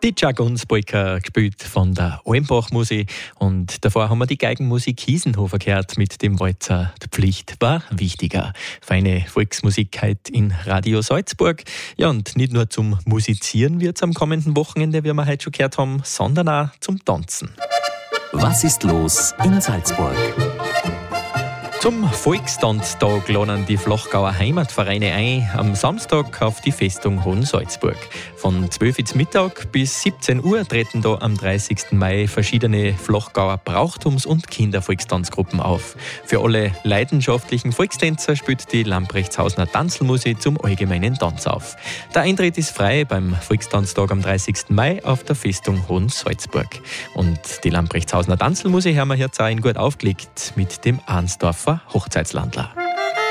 Die Jagunspolka gespielt von der Almbach-Musik. Und davor haben wir die Geigenmusik Hiesenhofer gehört mit dem Walzer Die Pflicht war wichtiger. Feine Volksmusik heute in Radio Salzburg. Ja, und nicht nur zum Musizieren wird es am kommenden Wochenende, wie wir heute schon gehört haben, sondern auch zum Tanzen. Was ist los in Salzburg? Zum Volkstanztag laden die Flachgauer Heimatvereine ein, am Samstag auf die Festung Hohensalzburg. Von 12 Uhr Mittag bis 17 Uhr treten da am 30. Mai verschiedene Flachgauer Brauchtums- und Kindervolkstanzgruppen auf. Für alle leidenschaftlichen Volkstänzer spielt die Lamprechtshausener Tanzelmusik zum allgemeinen Tanz auf. Der Eintritt ist frei beim Volkstanztag am 30. Mai auf der Festung Hohensalzburg. Und die Lamprechtshausener Tanzelmusik haben wir jetzt auch in gut aufgelegt mit dem Arnsdorfer Hochzeitslandler.